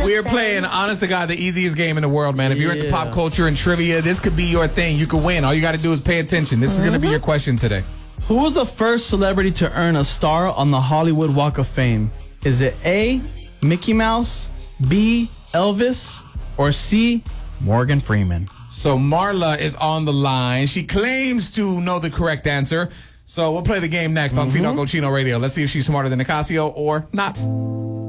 We are playing, honest to God, the easiest game in the world, man. If you're into pop culture and trivia, this could be your thing. You could win. All you got to do is pay attention. This is going to be your question today. Who was the first celebrity to earn a star on the Hollywood Walk of Fame? Is it A, Mickey Mouse, B, Elvis, or C, Morgan Freeman? So Marla is on the line. She claims to know the correct answer. So we'll play the game next on Tino Cochino Radio. Let's see if she's smarter than Nicasio or not.